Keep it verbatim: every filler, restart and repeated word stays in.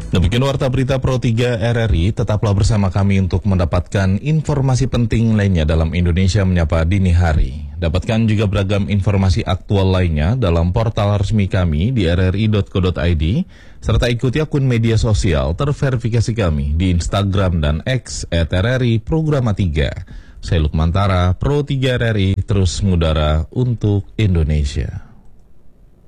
Demikian warta berita Pro tiga R R I, tetaplah bersama kami untuk mendapatkan informasi penting lainnya dalam Indonesia Menyapa Dini Hari. Dapatkan juga beragam informasi aktual lainnya dalam portal resmi kami di r r i dot co dot i d, serta ikuti akun media sosial terverifikasi kami di Instagram dan X at r r i programa tiga. Saya Lukmantara, Pro tiga R R I, terus mengudara untuk Indonesia.